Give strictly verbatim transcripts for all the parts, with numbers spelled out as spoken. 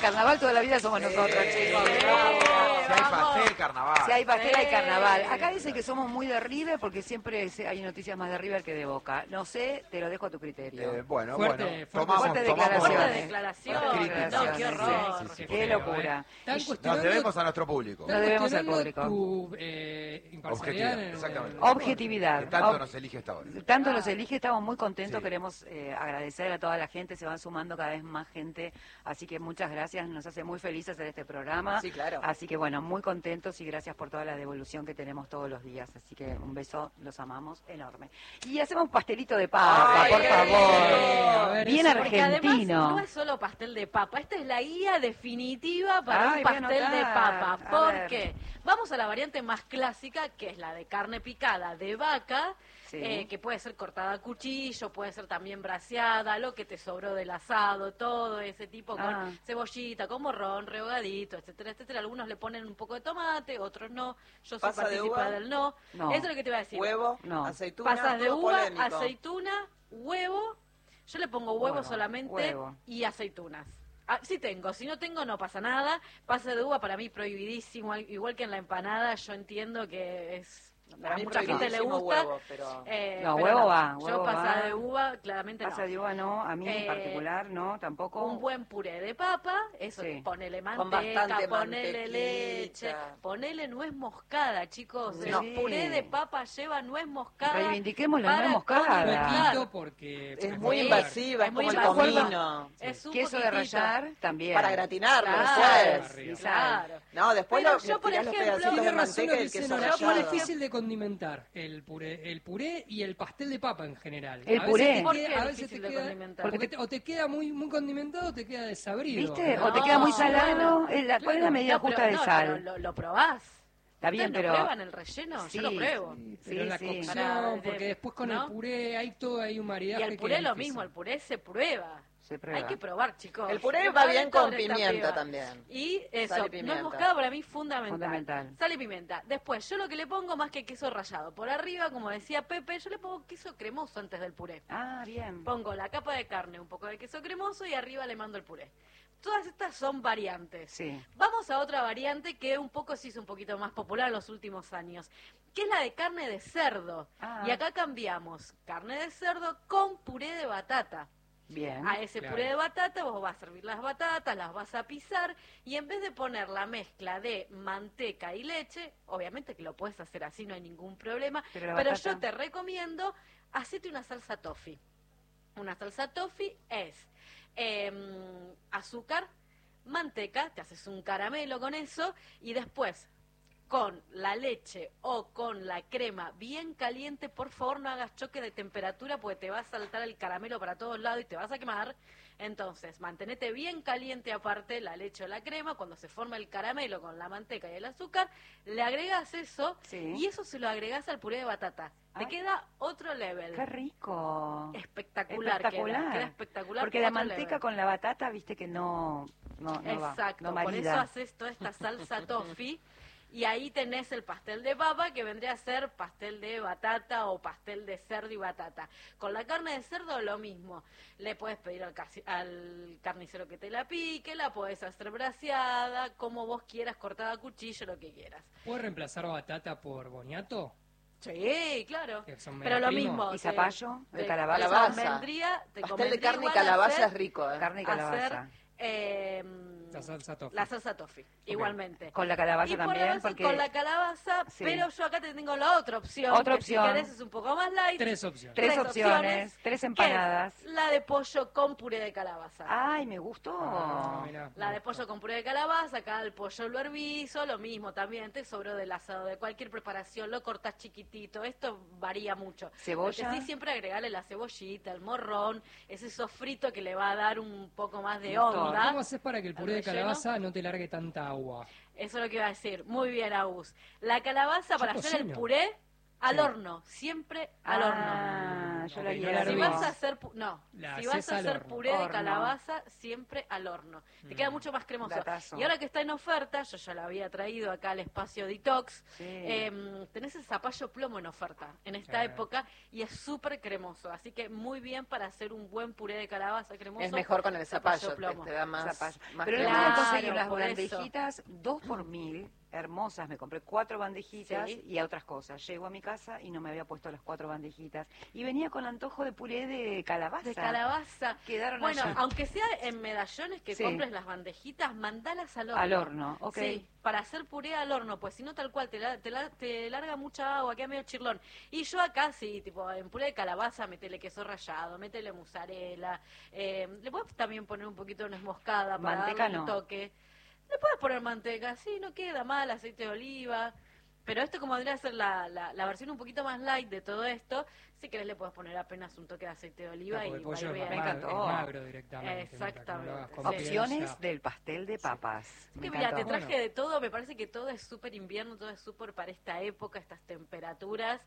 carnaval toda la vida somos nosotros, chicos. Si hay pastel, carnaval. Si hay pastel, hay carnaval. Acá dicen que somos muy de River porque siempre hay noticias más de River que de Boca. No sé, te lo dejo a tu criterio. Eh, bueno, Fuerte, bueno. fuerte, Tomamos, fuerte tomamos declaración. Fuerte declaración. Críticas. No, qué horror. Sí, sí, sí. Qué locura. Están Y- cuestionando- Nos debemos a nuestro público. Nos debemos al cuestionando público. Tu eh, imparcialidad. Objetividad, en el- exactamente. Objetividad. Que tanto Ob- nos elige hasta ahora. Tanto los elige, estamos muy contentos, Sí. queremos eh, agradecer a toda la gente, se van sumando cada vez más gente, así que muchas gracias, nos hace muy felices hacer este programa. Sí, claro. Así que bueno, muy contentos y gracias por toda la devolución que tenemos todos los días, así que un beso, los amamos, enorme. Y hacemos un pastelito de papa, Ay, por qué favor. lindo. A ver, Bien eso. Porque además argentino. no es solo pastel de papa, esta es la guía definitiva para Ay, un voy a pastel de anotar. papa. A ¿Por ver. qué? Vamos a la variante más clásica, que es la de carne picada de vaca, Sí. eh, que puede ser cortada a cuchillo, puede ser también braseada, lo que te sobró del asado, todo ese tipo, Ah. con cebollita, con morrón, rehogadito, etcétera, etcétera. Algunos le ponen un poco de tomate, otros no. Yo soy ¿Pasas de partícipe uva? del no. No. Eso es lo que te iba a decir. Huevo, No. aceituna, Pasas de todo uva, polémico. aceituna, huevo. Yo le pongo huevo, Huevo, solamente huevo. y aceitunas. Ah, sí tengo, si no tengo no pasa nada. Pasa de uva para mí prohibidísimo, al- igual que en la empanada, yo entiendo que es... Para A mí mucha gente le prohibidísimo gusta. huevo, pero... eh, No, pero huevo no. va, Yo huevo pasada va. de uva, claramente Pasa no. de uva no, a mí en Eh, particular no, tampoco. Un buen puré de papa, eso, Sí. ponele Con manteca, bastante ponele leche, mantequita. ponele nuez moscada, chicos. Sí. El puré de papa lleva nuez moscada. Reivindiquemos la para nuez moscada. condimentar. Poquito porque... Es porque muy puede invasiva, es es muy como el invasiva. comino. Es un Queso de poquitito. rallar también. Para gratinarlo Claro, después. claro. No, después Pero lo, yo, por tirás los ejemplo, pedacitos de Tiene razón manteca lo y que el dice queso Nora, rallado. es rallado. difícil de condimentar el puré, el puré y el pastel de papa en general. El A veces puré. te ¿Por queda- qué a es veces te difícil de queda- condimentar? porque Porque te- o te queda muy muy condimentado o te queda desabrido. ¿Viste? O te No, queda muy no, salado. bueno. eh, la- ¿Cuál es la Claro. medida No, pero- justa de no, sal? pero lo, lo probás. Está bien, ¿Ustedes pero... no prueban el relleno? Sí, Yo lo pruebo. sí, Pero la sí. cocción, Para- porque de- después con ¿no? el puré hay todo, hay un Y maridaje el que puré es lo difícil. mismo, el puré se prueba. Se prueba. Hay que probar, chicos. El puré Que va prueben bien toda con esta pimienta piba. también. Y eso, Sal y no es pimienta. moscada para mí fundamental. Fundamental. Sal y pimienta. Después, yo lo que le pongo más que queso rallado. Por arriba, como decía Pepe, yo le pongo queso cremoso antes del puré. Ah, bien. Pongo la capa de carne, un poco de queso cremoso y arriba le mando el puré. Todas estas son variantes. Sí. Vamos a otra variante que un poco se hizo un poquito más popular en los últimos años, que es la de carne de cerdo. Ah. Y acá cambiamos carne de cerdo con puré de batata. Bien. A ese Claro. puré de batata vos vas a servir las batatas, las vas a pisar y en vez de poner la mezcla de manteca y leche, obviamente que lo puedes hacer así, no hay ningún problema, Pero pero, la yo batata- te recomiendo, hacete una salsa toffee. Una salsa toffee es em, azúcar, manteca, te haces un caramelo con eso y después con la leche o con la crema bien caliente, por favor no hagas choque de temperatura porque te va a saltar el caramelo para todos lados y te vas a quemar. Entonces, mantenete bien caliente aparte la leche o la crema. Cuando se forma el caramelo con la manteca y el azúcar, le agregas eso Sí. y eso se lo agregas al puré de batata. Te Ay. queda otro level. Qué rico. Espectacular, Espectacular. Queda, queda espectacular. Porque la otro manteca level. con la batata, viste que no, no, no va, Exacto, no por marida. eso haces toda esta salsa toffee y ahí tenés el pastel de papa que vendría a ser pastel de batata o pastel de cerdo y batata. Con la carne de cerdo lo mismo, le puedes pedir al, casi- al carnicero que te la pique, la podés hacer braseada, como vos quieras, cortada a cuchillo, lo que quieras. ¿Puedes reemplazar batata por boniato? Sí, claro. Que son Pero lo medio primos. mismo. ¿Y te- zapallo? ¿De te- calabaza? convendría- te Pastel de convendría carne y igual calabaza hacer- es rico, ¿eh? Carne y hacer calabaza. eh, La salsa toffee. la salsa toffee, igualmente. Con la calabaza Y por también, base porque... con la calabaza, Sí. pero yo acá te tengo la otra opción. Otra que opción. Si querés es un poco más light. Tres opciones. Tres Tres opciones, opciones, tres que empanadas. es la de pollo con puré de calabaza. Ay, me gustó. Ah, mirá, La me de gustó. pollo con puré de calabaza, acá el pollo lo hervizo, lo mismo también, te sobró del asado, de cualquier preparación, lo cortás chiquitito, esto varía mucho. ¿Cebolla? Lo que sí, siempre agregarle la cebollita, el morrón, ese sofrito que le va a dar un poco más de Me gustó. onda. ¿Cómo haces para que el puré de ¿Al relleno? calabaza no te largue tanta agua? Eso es lo que iba a decir. Muy bien, Agus. La calabaza, para Yo hacer el cocino. puré, Al Sí. horno, siempre al horno. Ah, yo la Ok, guía no la de Si hervís. vas a hacer, pu- no, La si vas haces a al hacer horno. puré de Horno. calabaza, siempre al horno. Te Mm. queda mucho más cremoso. Datazo. Y ahora que está en oferta, yo ya la había traído acá al espacio Detox, Sí. em, tenés el zapallo plomo en oferta en esta Sí. época y es súper cremoso. Así que muy bien para hacer un buen puré de calabaza cremoso. Es mejor con el zapallo, te, plomo. te da más, Zapallo. más Pero le crema. voy a Claro, conseguir unas por eso. bandejitas, dos por mil, hermosas. Me compré cuatro bandejitas Sí. y a otras cosas. Llego a mi casa y no me había puesto las cuatro bandejitas. Y venía con antojo de puré de calabaza. De calabaza. Quedaron Bueno, allá. aunque sea en medallones que Sí. compres las bandejitas, mandalas al horno. Al horno, ok. Sí, para hacer puré al horno, pues si no tal cual, te, la- te, la- te larga mucha agua, queda medio chirlón. Y yo acá sí, tipo, en puré de calabaza, metele queso rallado, metele mozzarella, eh, le puedes también poner un poquito de nuez moscada para Manteca darle un no. toque. Le puedes poner manteca, sí, no queda mal, aceite de oliva. Pero esto como vendría a ser la, la, la versión un poquito más light de todo esto, si querés le puedes poner apenas un toque de aceite de oliva Claro, y porque va el a ir pollo es, bien. Me mag- encantó. es magro directamente. Exactamente, mientras que no lo hagas con sí. piel, Opciones ya. del pastel de papas. Es Me que mira, te encantó. traje Bueno. de todo, me parece que todo es súper invierno, todo es súper para esta época, estas temperaturas.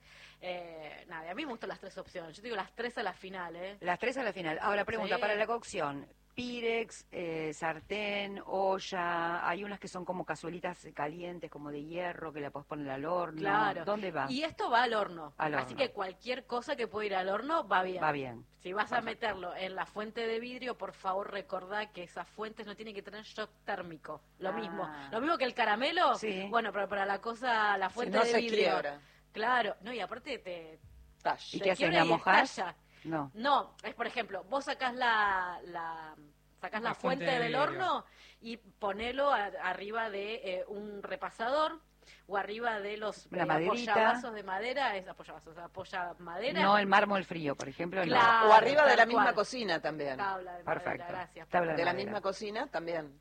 Eh, nada, a mí me gustan las tres opciones, yo te digo las tres a la final, ¿eh? Las tres a la final. Ahora, pregunta, Sí. para la cocción, Pirex, eh, sartén, olla, hay unas que son como cazuelitas calientes, como de hierro, que la puedes poner al horno. Claro. ¿Dónde va? Y esto va al horno, Al así horno. que cualquier cosa que pueda ir al horno va bien. Va bien. Si vas a Perfecto. meterlo en la fuente de vidrio, por favor recordá que esas fuentes no tienen que tener shock térmico. Lo Ah. mismo. Lo mismo que el caramelo. Sí. Bueno, pero para la cosa, la Si fuente no de se vidrio. quiebra. Claro. No, y aparte te, Talla. ¿Y te qué haces? quiebra ¿La y mojás? estalla. No. No, es por ejemplo, vos sacás la, la sacás la, La fuente, fuente de del vidrio. horno y ponelo a- arriba de eh, un repasador o arriba de los La eh, maderita. apoyavasos de madera, es apoyavasos, apoya madera. No el mármol frío, por ejemplo. no. Claro. O arriba de tal la misma cual. cocina también. Tabla de Perfecto. madera, gracias. Tabla De la madera. misma cocina también.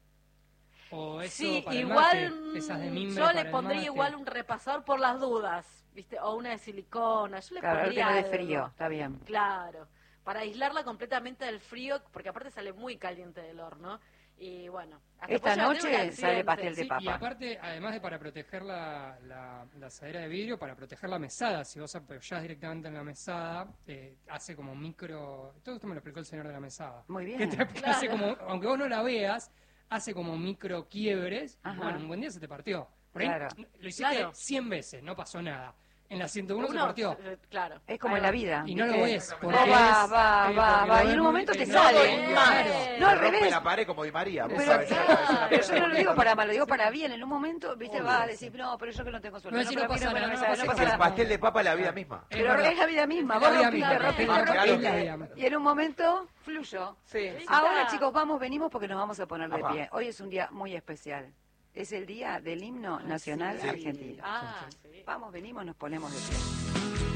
O eso Sí, para el igual mate, esas de mm, mimbre yo para le el pondría mate. igual un repasador por las dudas, ¿viste? O una de silicona, yo le Claro, algo que pondría no dé algo. frío, está bien. Claro, para aislarla completamente del frío, porque aparte sale muy caliente del horno. Y bueno, hasta Esta puede llegar a noche tener un sale accidente. pastel de Sí, papa. y aparte, además de para proteger la, la, la asadera de vidrio, para proteger la mesada, si vos apoyás directamente en la mesada, eh, hace como micro... Todo esto me lo explicó el señor de la mesada. Muy bien. Que te- que Claro. hace como, aunque vos no la veas, hace como micro quiebres. Y Ajá. bueno, un buen día se te partió. Por ahí Claro. lo hiciste Claro. cien veces, no pasó nada. En la ciento uno se Uno, partió. eh, Claro. Es como Ahí en la va. vida. Y no lo ¿viste? ves, Vos porque vas, es- vas, eh, vas, porque vas, lo y en ves un muy- momento te eh, sale. no, Claro. No, al Rompe revés. la pared como Di María. vos Pero, sabés, esa- esa- pero yo no lo esa- digo para mal, lo digo para bien. En un momento, viste, Obvio, va a sí. decir, no, pero yo que no tengo suerte. No, si no pero pasa mira, nada, no no pasa pasa nada. Es que el pastel de papa es la vida Es misma. Pero verdad. es la vida misma, Es vos la vida rompiste, misma. rompiste, Ah, claro rompiste. que- Es la vida. Y en un momento fluyó. Sí. Ahora, chicos, vamos, venimos porque nos vamos a poner de Ajá. pie. Hoy es un día muy especial. Es el día del himno nacional sí. argentino. Ah, sí. Vamos, venimos, nos ponemos de pie.